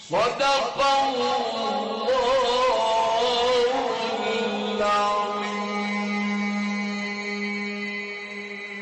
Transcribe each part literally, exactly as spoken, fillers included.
صدق الله العظيم.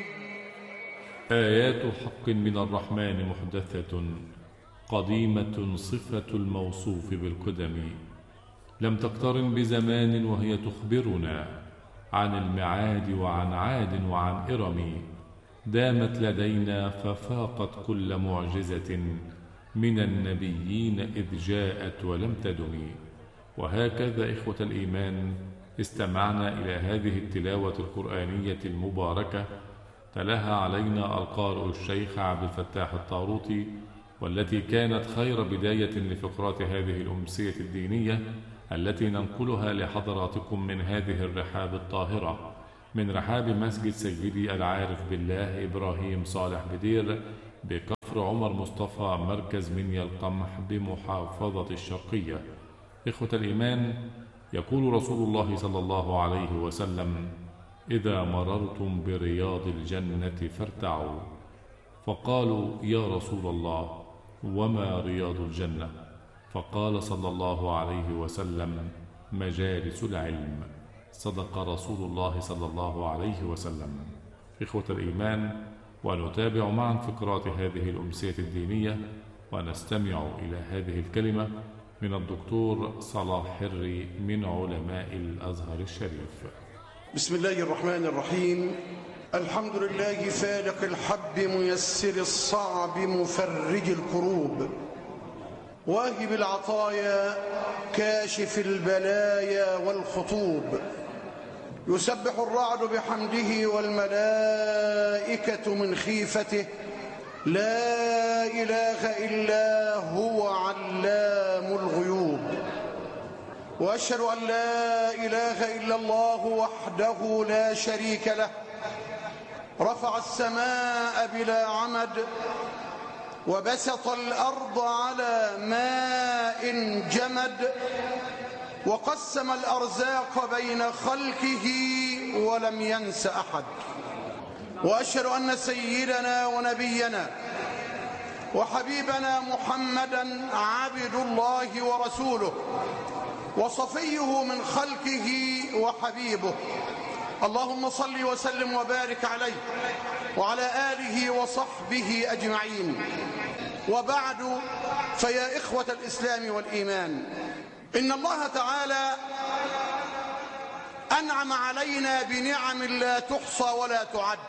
آيات حق من الرحمن محدثة قديمة صفة الموصوف بالقدم، لم تقترن بزمان وهي تخبرنا عن المعاد وعن عاد وعن إرم، دامت لدينا ففاقت كل معجزة من النبيين إذ جاءت ولم تدم. وهكذا إخوة الإيمان استمعنا إلى هذه التلاوة القرآنية المباركة تلاها علينا القارئ الشيخ عبد الفتاح الطاروطي، والتي كانت خير بداية لفقرات هذه الأمسية الدينية التي ننقلها لحضراتكم من هذه الرحاب الطاهرة، من رحاب مسجد سيدي العارف بالله إبراهيم صالح بدير بكفر عمر مصطفى، مركز منيا القمح بمحافظة الشرقية. إخوة الإيمان، يقول رسول الله صلى الله عليه وسلم: إذا مررتم برياض الجنة فارتعوا. فقالوا: يا رسول الله، وما رياض الجنة؟ فقال صلى الله عليه وسلم: مجالس العلم. صدق رسول الله صلى الله عليه وسلم. إخوة الإيمان، ونتابع معا فقرات هذه الأمسية الدينية، ونستمع إلى هذه الكلمة من الدكتور صلاح حري من علماء الأزهر الشريف. بسم الله الرحمن الرحيم. الحمد لله فالق الحب ميسر الصعب مفرج الكروب، واهب العطايا كاشف البلايا والخطوب، يسبح الرعد بحمده والملائكة من خيفته، لا إله إلا هو علام الغيوب. وأشهد أن لا إله إلا الله وحده لا شريك له، رفع السماء بلا عمد، وبسط الأرض على ماء جمد، وقسم الأرزاق بين خلقه ولم ينس أحد. وأشهد أن سيدنا ونبينا وحبيبنا محمدا عبد الله ورسوله، وصفيه من خلقه وحبيبه. اللهم صل وسلم وبارك عليه وعلى آله وصحبه أجمعين. وبعد، فيا إخوة الإسلام والإيمان، إن الله تعالى أنعم علينا بنعم لا تحصى ولا تعد،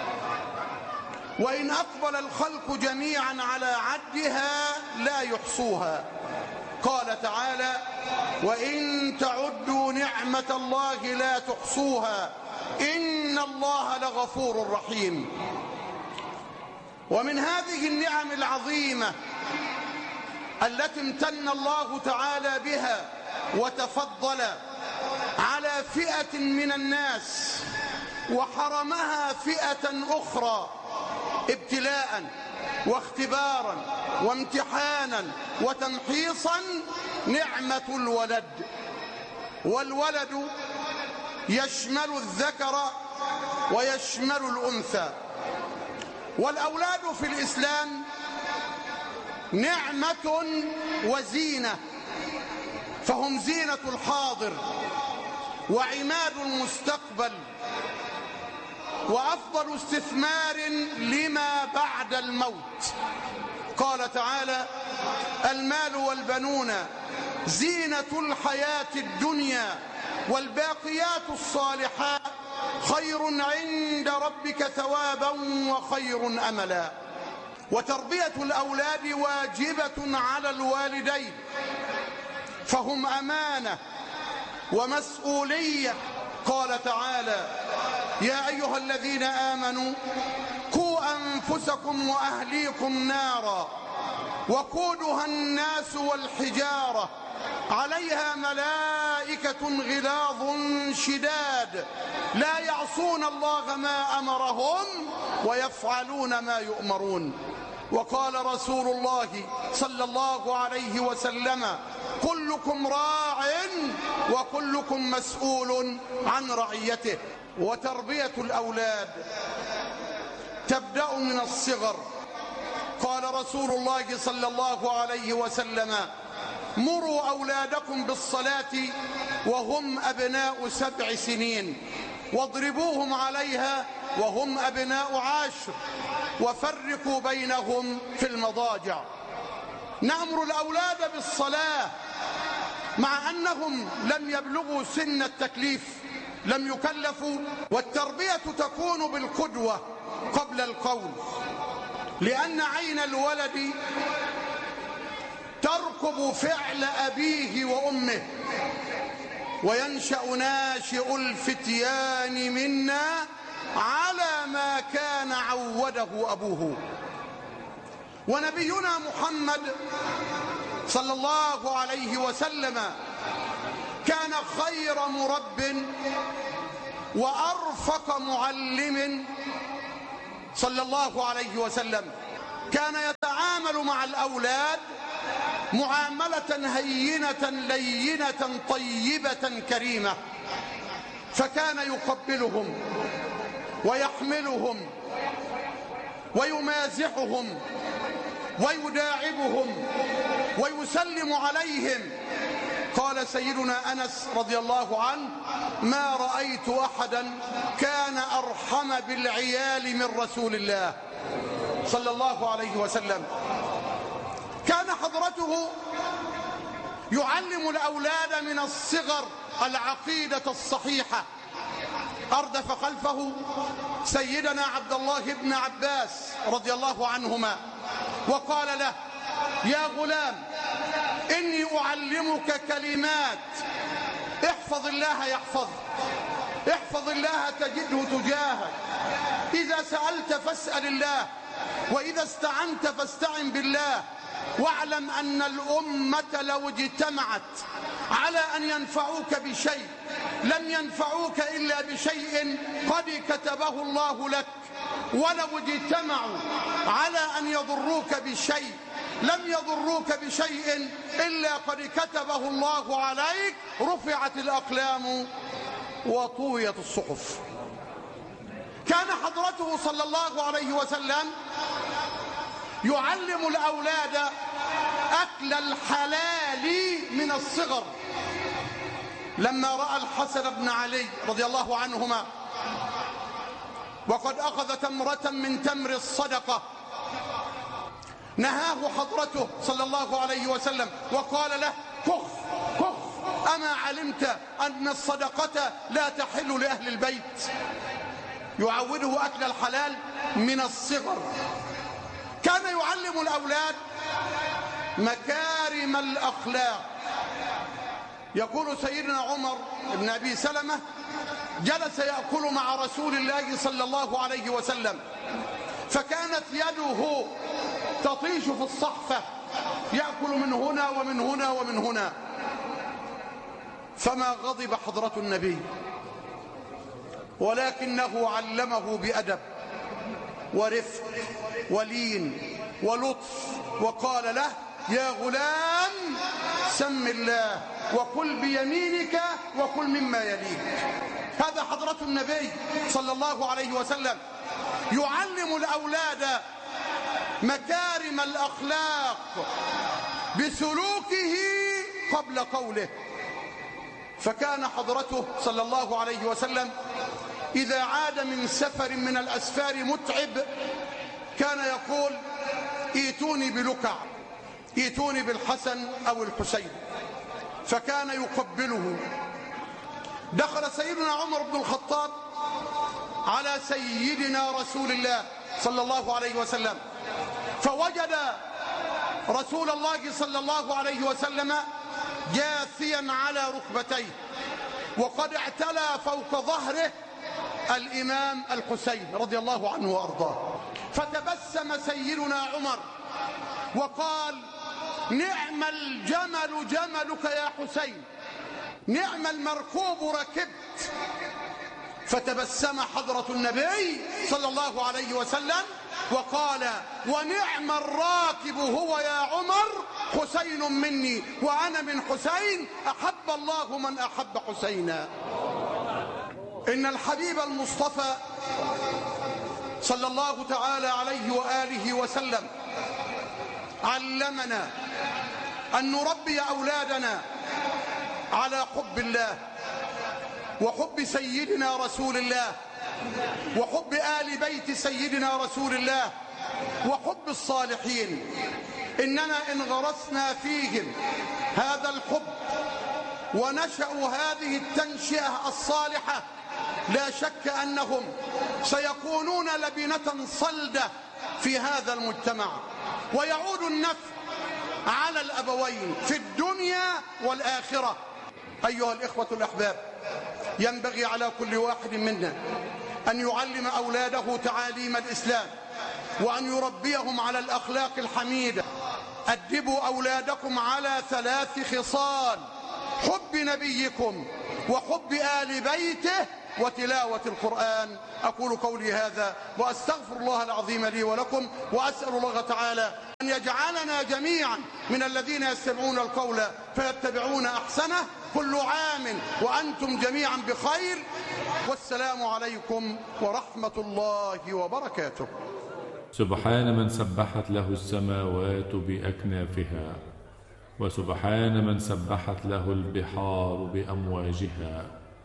وإن أقبل الخلق جميعا على عدها لا يحصوها. قال تعالى: وإن تعدوا نعمة الله لا تحصوها إن الله لغفور رحيم. ومن هذه النعم العظيمة التي امتن الله تعالى بها وتفضل على فئة من الناس وحرمها فئة أخرى ابتلاء واختبارا وامتحانا وتمحيصا، نعمة الولد. والولد يشمل الذكر ويشمل الأنثى. والأولاد في الإسلام نعمة وزينة، فهم زينة الحاضر وعماد المستقبل وأفضل استثمار لما بعد الموت. قال تعالى: المال والبنون زينة الحياة الدنيا والباقيات الصالحات خير عند ربك ثوابا وخير أملا. وتربية الأولاد واجبة على الوالدين، فهم أمانة ومسؤولية. قال تعالى: يا أيها الذين آمنوا قوا أنفسكم وأهليكم نارا وقودها الناس والحجارة عليها ملائكة غلاظ شداد لا يعصون الله ما أمرهم ويفعلون ما يؤمرون. وقال رسول الله صلى الله عليه وسلم: كلكم راع وكلكم مسؤول عن رعيته. وتربية الأولاد تبدأ من الصغر. قال رسول الله صلى الله عليه وسلم: مروا أولادكم بالصلاة وهم أبناء سبع سنين، واضربوهم عليها وهم أبناء عشر، وفرقوا بينهم في المضاجع. نأمر الأولاد بالصلاة مع أنهم لم يبلغوا سن التكليف، لم يكلفوا، والتربية تكون بالقدوة قبل القول، لأن عين الولد تركب فعل أبيه وأمه، وينشأ ناشئ الفتيان منا على ما كان عوده أبوه. ونبينا محمد صلى الله عليه وسلم كان خير مرب وأرفق معلم صلى الله عليه وسلم. كان يتعامل مع الأولاد معاملة هينة لينة طيبة كريمة، فكان يقبلهم ويحملهم ويمازحهم ويداعبهم ويسلم عليهم. قال سيدنا أنس رضي الله عنه: ما رأيت أحدا كان أرحم بالعيال من رسول الله صلى الله عليه وسلم. كان حضرته يعلم الأولاد من الصغر العقيدة الصحيحة. أردف خلفه سيدنا عبد الله بن عباس رضي الله عنهما وقال له: يا غلام، إني أعلمك كلمات، احفظ الله يحفظ، احفظ الله تجده تجاهك، إذا سألت فاسأل الله، وإذا استعنت فاستعن بالله، واعلم أن الأمة لو اجتمعت على أن ينفعوك بشيء لم ينفعوك إلا بشيء قد كتبه الله لك، ولو اجتمعوا على أن يضروك بشيء لم يضروك بشيء إلا قد كتبه الله عليك. رفعت الأقلام وطويت الصحف. كان حضرته صلى الله عليه وسلم يعلم الأولاد أكل الحلال من الصغر. لما رأى الحسن بن علي رضي الله عنهما وقد أخذ تمرة من تمر الصدقة، نهاه حضرته صلى الله عليه وسلم وقال له: كخ كخ، أما علمت أن الصدقة لا تحل لأهل البيت؟ يعوده أكل الحلال من الصغر. كان يعلم الأولاد مكارم الأخلاق. يقول سيدنا عمر بن أبي سلمة: جلس يأكل مع رسول الله صلى الله عليه وسلم، فكانت يده تطيش في الصحفة، يأكل من هنا ومن هنا ومن هنا، فما غضب حضرة النبي، ولكنه علمه بأدب ورفق ولين ولطف، وقال له: يا غلام، سم الله وكل بيمينك وكل مما يليك. هذا حضرة النبي صلى الله عليه وسلم يعلم الأولاد مكارم الأخلاق بسلوكه قبل قوله. فكان حضرته صلى الله عليه وسلم إذا عاد من سفر من الأسفار متعب كان يقول: ائتوني بلكع، ائتوني بالحسن أو الحسين، فكان يقبله. دخل سيدنا عمر بن الخطاب على سيدنا رسول الله صلى الله عليه وسلم فوجد رسول الله صلى الله عليه وسلم جاثيا على ركبتيه، وقد اعتلى فوق ظهره الإمام الحسين رضي الله عنه وأرضاه. فتبسم سيدنا عمر وقال: نعم الجمل جملك يا حسين، نعم المركوب ركبت. فتبسم حضرة النبي صلى الله عليه وسلم وقال: ونعم الراكب هو يا عمر، حسين مني وأنا من حسين، أحب الله من أحب حسينا. إن الحبيب المصطفى صلى الله تعالى عليه وآله وسلم علمنا أن نربي أولادنا على حب الله وحب سيدنا رسول الله وحب آل بيت سيدنا رسول الله وحب الصالحين. إننا إن غرسنا فيهم هذا الحب ونشأوا هذه التنشئة الصالحة لا شك أنهم سيكونون لبنة صلدة في هذا المجتمع، ويعود النفع على الأبوين في الدنيا والآخرة. أيها الإخوة الأحباب، ينبغي على كل واحد منا أن يعلم أولاده تعاليم الإسلام وأن يربيهم على الأخلاق الحميدة. أدبوا أولادكم على ثلاث خصال: حب نبيكم وحب آل بيته وتلاوة القرآن. أقول قولي هذا وأستغفر الله العظيم لي ولكم، وأسأل الله تعالى أن يجعلنا جميعا من الذين يستمعون القول فيتبعون أحسنه. كل عام وأنتم جميعا بخير، والسلام عليكم ورحمة الله وبركاته. سبحان من سبحت له السماوات بأكنافها، وسبحان من سبحت له البحار بأمواجها،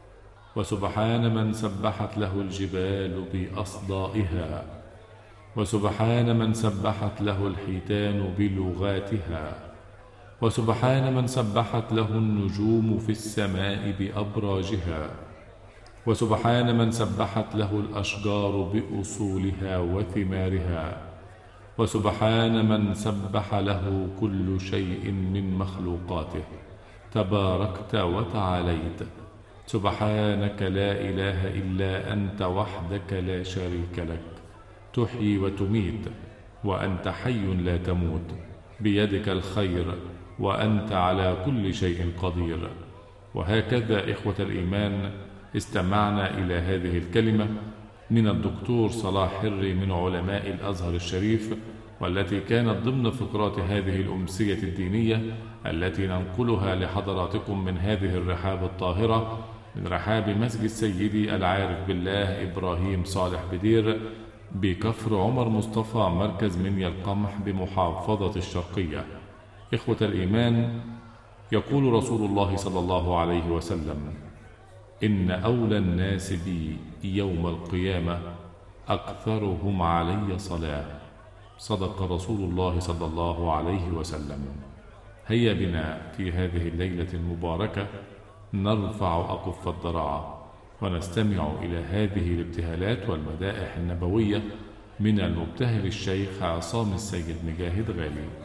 وسبحان من سبحت له الجبال بأصدائها، وسبحان من سبحت له الحيتان بلغاتها، وسبحان من سبحت له النجوم في السماء بأبراجها، وسبحان من سبحت له الأشجار بأصولها وثمارها، وسبحان من سبح له كل شيء من مخلوقاته. تباركت وتعاليت، سبحانك لا إله إلا أنت وحدك لا شريك لك، تحيي وتميت وأنت حي لا تموت، بيدك الخير وأنت على كل شيء قدير. وهكذا إخوة الإيمان استمعنا إلى هذه الكلمة من الدكتور صلاح حري من علماء الأزهر الشريف، والتي كانت ضمن فقرات هذه الأمسية الدينية التي ننقلها لحضراتكم من هذه الرحاب الطاهرة، من رحاب مسجد سيدي العارف بالله إبراهيم صالح بدير بكفر عمر مصطفى، مركز منيا القمح بمحافظة الشرقية. إخوة الإيمان، يقول رسول الله صلى الله عليه وسلم: إن أولى الناس بي يوم القيامة أكثرهم علي صلاة. صدق رسول الله صلى الله عليه وسلم. هيا بنا في هذه الليلة المباركة نرفع أكف الضراعة ونستمع إلى هذه الابتهالات والمدائح النبوية من المبتهل الشيخ عصام السيد مجاهد غالي.